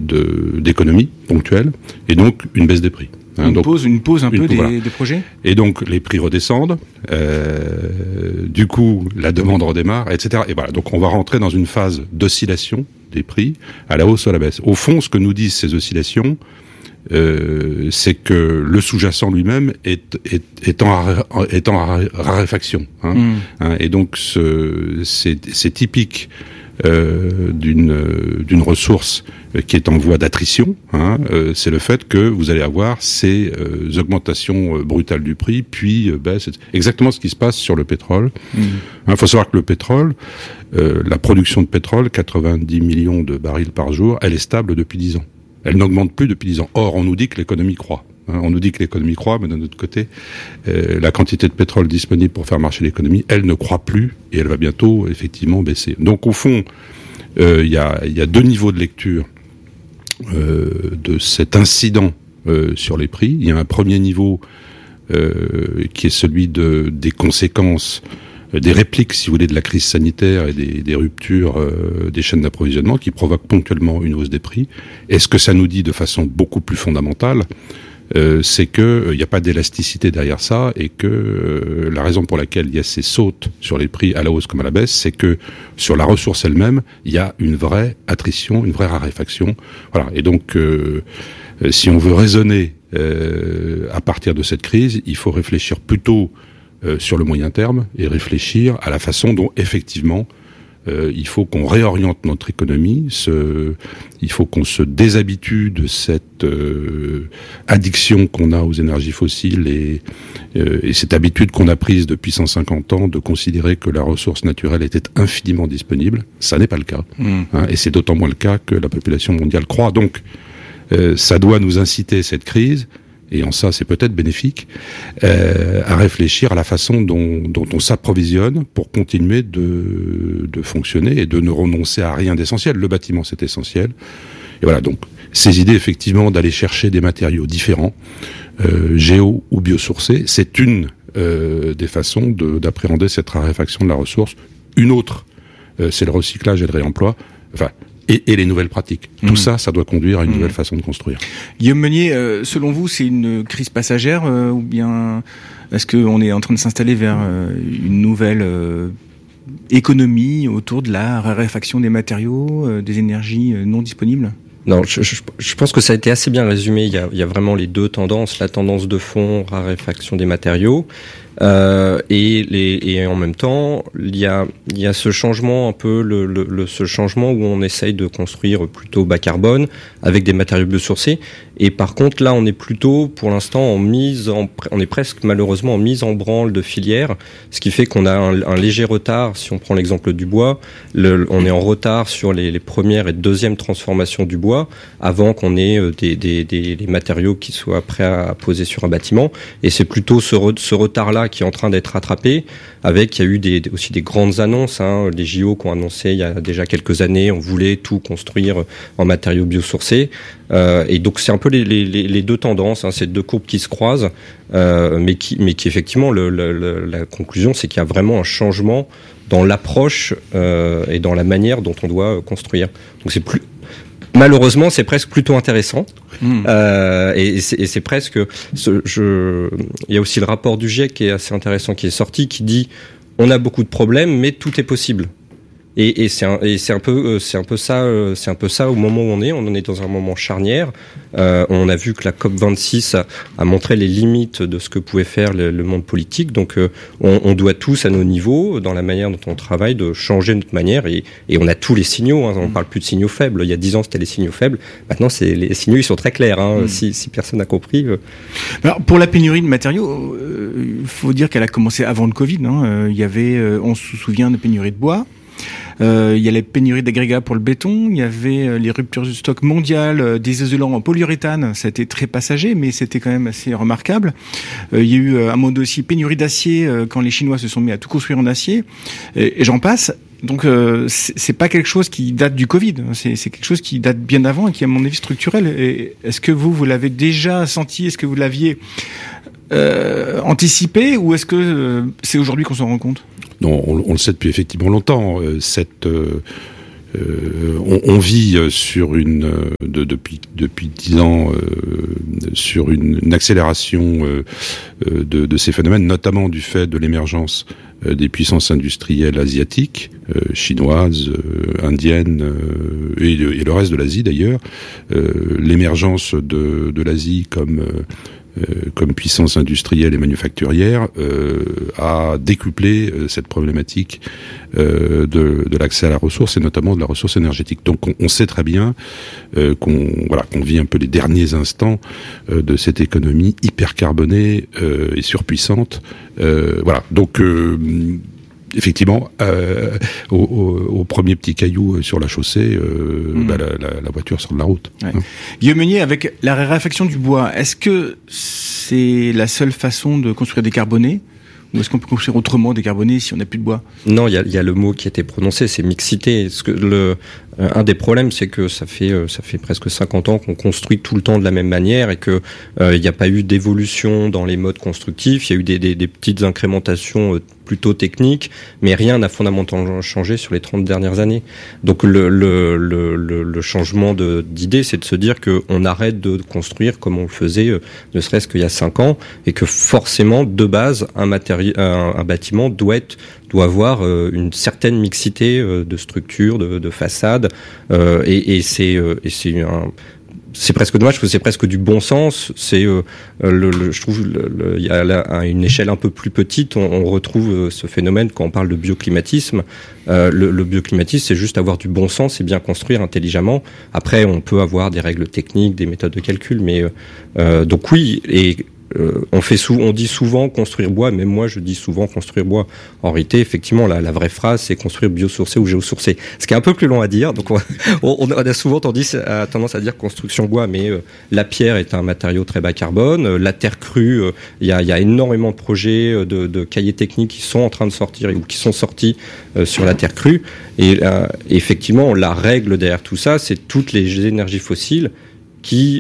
d'économie ponctuelle, et donc une baisse des prix. Une pause un peu des projets. Et donc les prix redescendent, du coup la demande redémarre, etc. Et voilà, donc on va rentrer dans une phase d'oscillation des prix à la hausse ou à la baisse. Au fond, ce que nous disent ces oscillations, c'est que le sous-jacent lui-même est en raréfaction. Et donc c'est typique d'une ressource qui est en voie d'attrition, c'est le fait que vous allez avoir ces augmentations brutales du prix, puis baisse. C'est exactement ce qui se passe sur le pétrole. Faut savoir que le pétrole, la production de pétrole, 90 millions de barils par jour, elle est stable depuis 10 ans. Elle n'augmente plus depuis 10 ans. Or, on nous dit que l'économie croît. On nous dit que l'économie croît, mais d'un autre côté, la quantité de pétrole disponible pour faire marcher l'économie, elle ne croît plus, et elle va bientôt, effectivement, baisser. Donc, au fond, il y a deux niveaux de lecture de cet incident sur les prix. Il y a un premier niveau qui est celui des conséquences, des répliques, si vous voulez, de la crise sanitaire et des ruptures des chaînes d'approvisionnement qui provoquent ponctuellement une hausse des prix. Et ce que ça nous dit de façon beaucoup plus fondamentale, c'est que il n'y a pas d'élasticité derrière ça, et que la raison pour laquelle il y a ces sautes sur les prix à la hausse comme à la baisse, c'est que sur la ressource elle-même, il y a une vraie attrition, une vraie raréfaction. Voilà. Et donc, si on veut raisonner à partir de cette crise, il faut réfléchir plutôt sur le moyen terme et réfléchir à la façon dont effectivement il faut qu'on réoriente notre économie, il faut qu'on se déshabitue de cette addiction qu'on a aux énergies fossiles et cette habitude qu'on a prise depuis 150 ans de considérer que la ressource naturelle était infiniment disponible. Ça n'est pas le cas. Et c'est d'autant moins le cas que la population mondiale croît. Donc, ça doit nous inciter, cette crise, et en ça c'est peut-être bénéfique, à réfléchir à la façon dont on s'approvisionne pour continuer de fonctionner et de ne renoncer à rien d'essentiel. Le bâtiment, c'est essentiel. Et voilà, donc ces idées effectivement d'aller chercher des matériaux différents, géo ou biosourcés, c'est une des façons d'appréhender cette raréfaction de la ressource. Une autre, c'est le recyclage et le réemploi. Enfin, et les nouvelles pratiques. Tout ça doit conduire à une nouvelle façon de construire. Guillaume Meunier, selon vous, c'est une crise passagère ou bien est-ce qu'on est en train de s'installer vers une nouvelle économie autour de la raréfaction des matériaux, des énergies non disponibles ? Non, je pense que ça a été assez bien résumé. Il y a vraiment les deux tendances, la tendance de fond, raréfaction des matériaux, et en même temps, il y a ce changement un peu, ce changement où on essaye de construire plutôt bas carbone avec des matériaux biosourcés. Et par contre, là, on est plutôt, pour l'instant, on est presque malheureusement en mise en branle de filière, ce qui fait qu'on a un léger retard. Si on prend l'exemple du bois, on est en retard sur les premières et deuxièmes transformations du bois, avant qu'on ait des matériaux qui soient prêts à poser sur un bâtiment. Et c'est plutôt ce retard-là qui est en train d'être rattrapé. Il y a eu aussi des grandes annonces, les JO qui ont annoncé il y a déjà quelques années, on voulait tout construire en matériaux biosourcés. Et donc c'est un peu les deux tendances, ces deux courbes qui se croisent, mais qui effectivement la conclusion, c'est qu'il y a vraiment un changement dans l'approche et dans la manière dont on doit construire. Donc malheureusement, c'est presque plutôt intéressant. Et c'est presque. Il y a aussi le rapport du GIEC qui est assez intéressant, qui est sorti, qui dit on a beaucoup de problèmes, mais tout est possible. Et c'est un peu ça au moment où on est dans un moment charnière. On a vu que la COP26 a montré les limites de ce que pouvait faire le monde politique. Donc on doit tous à nos niveaux, dans la manière dont on travaille, de changer notre manière. Et on a tous les signaux. On parle plus de signaux faibles. Il y a 10 ans, c'était les signaux faibles. Maintenant, les signaux, ils sont très clairs. Si personne n'a compris. Alors, pour la pénurie de matériaux, il faut dire qu'elle a commencé avant le Covid. Il y avait, on se souvient de pénurie de bois. Il y a les pénuries d'agrégats pour le béton, il y avait les ruptures de stock mondiales des isolants en polyuréthane, ça a été très passager, mais c'était quand même assez remarquable. Il y a eu un moment aussi pénurie d'acier quand les Chinois se sont mis à tout construire en acier, et j'en passe. Donc c'est pas quelque chose qui date du Covid, c'est quelque chose qui date bien avant et qui est à mon avis structurel. Et est-ce que vous l'avez déjà senti, est-ce que vous l'aviez anticipé, ou est-ce que c'est aujourd'hui qu'on s'en rend compte ? Non, on le sait depuis effectivement longtemps. on vit sur depuis 10 ans sur une accélération de ces phénomènes, notamment du fait de l'émergence des puissances industrielles asiatiques, chinoises, indiennes et le reste de l'Asie d'ailleurs. L'émergence de l'Asie comme puissance industrielle et manufacturière a décuplé cette problématique de l'accès à la ressource et notamment de la ressource énergétique. Donc on sait très bien qu'on vit un peu les derniers instants de cette économie hyper carbonée et surpuissante. Donc effectivement, au premier petit caillou sur la chaussée, la voiture sort de la route. Ouais. Guillaume Meunier, avec la raréfaction du bois, est-ce que c'est la seule façon de construire décarboné ? Ou est-ce qu'on peut construire autrement décarboné si on n'a plus de bois ? Non, il y a le mot qui a été prononcé, c'est mixité. Un des problèmes, c'est que ça fait presque 50 ans qu'on construit tout le temps de la même manière et que il n'y a pas eu d'évolution dans les modes constructifs. Il y a eu des petites incrémentations plutôt techniques, mais rien n'a fondamentalement changé sur les 30 dernières années. Donc le changement d'idée, c'est de se dire qu'on arrête de construire comme on le faisait, ne serait-ce qu'il y a 5 ans, et que forcément, de base, un bâtiment doit avoir une certaine mixité de structure, de façade, et c'est presque dommage parce que c'est presque du bon sens. Je trouve il y a là, à une échelle un peu plus petite, on retrouve ce phénomène quand on parle de bioclimatisme. Le bioclimatisme, c'est juste avoir du bon sens et bien construire intelligemment. Après, on peut avoir des règles techniques, des méthodes de calcul, mais donc oui. Et on dit souvent construire bois, même moi je dis souvent construire bois. En réalité, effectivement, la vraie phrase, c'est construire biosourcé ou géosourcé. Ce qui est un peu plus long à dire, donc on a souvent tendance à dire construction bois, mais la pierre est un matériau très bas carbone. La terre crue, il y a énormément de projets, de cahiers techniques qui sont en train de sortir ou qui sont sortis sur la terre crue. Et effectivement, la règle derrière tout ça, c'est toutes les énergies fossiles qui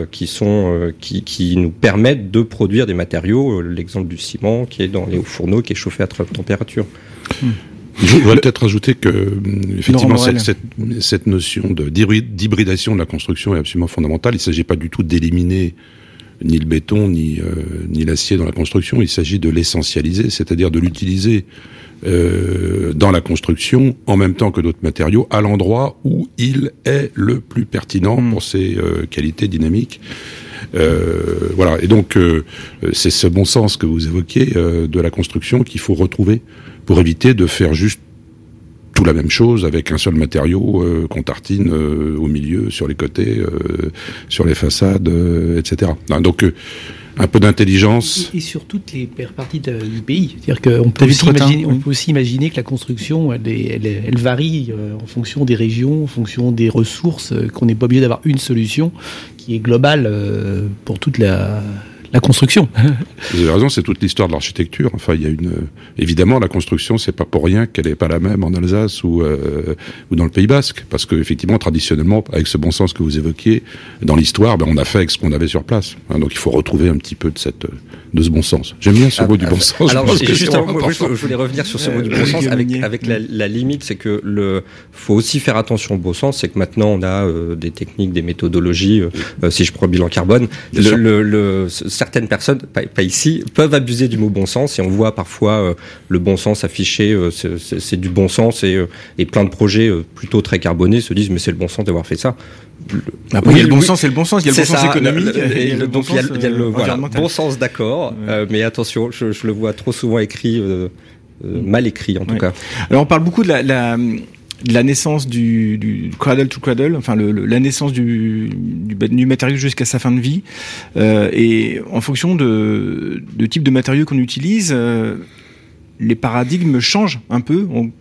nous permettent de produire des matériaux, l'exemple du ciment qui est dans les hauts fourneaux, qui est chauffé à très haute température. Je voudrais peut-être rajouter que, effectivement, cette notion d'hybridation de la construction est absolument fondamentale. Il ne s'agit pas du tout d'éliminer ni le béton, ni l'acier dans la construction. Il s'agit de l'essentialiser, c'est-à-dire de l'utiliser dans la construction en même temps que d'autres matériaux à l'endroit où il est le plus pertinent pour ses qualités dynamiques. Et donc c'est ce bon sens que vous évoquiez de la construction qu'il faut retrouver pour éviter de faire juste tout la même chose avec un seul matériau qu'on tartine au milieu, sur les côtés, sur les façades, etc. Donc un peu d'intelligence. Et sur toutes les parties du pays. C'est-à-dire qu'on peut aussi imaginer que la construction, elle varie en fonction des régions, en fonction des ressources, qu'on n'est pas obligé d'avoir une solution qui est globale pour toute la construction. Vous avez raison, c'est toute l'histoire de l'architecture. Enfin, il y a évidemment, la construction, c'est pas pour rien qu'elle est pas la même en Alsace ou dans le Pays Basque, parce que effectivement, traditionnellement, avec ce bon sens que vous évoquiez, dans l'histoire, on a fait avec ce qu'on avait sur place. Donc, il faut retrouver un petit peu de ce bon sens. J'aime bien ce mot du bon sens. Alors, je voulais revenir sur ce mot du bon sens avec la limite, c'est que faut aussi faire attention au bon sens, c'est que maintenant on a des techniques, des méthodologies. Si je prends le bilan carbone, certaines personnes, pas ici, peuvent abuser du mot bon sens et on voit parfois le bon sens affiché, c'est du bon sens et plein de projets plutôt très carbonés se disent mais c'est le bon sens d'avoir fait ça. Après, il y a le bon sens et le bon sens, il y a le bon sens économique et il y a le bon sens d'accord, mais attention, je le vois trop souvent écrit, mal écrit en tout cas. Alors on parle beaucoup de la naissance du cradle to cradle, enfin la naissance du matériau jusqu'à sa fin de vie, et en fonction de type de matériaux qu'on utilise, les paradigmes changent un peu.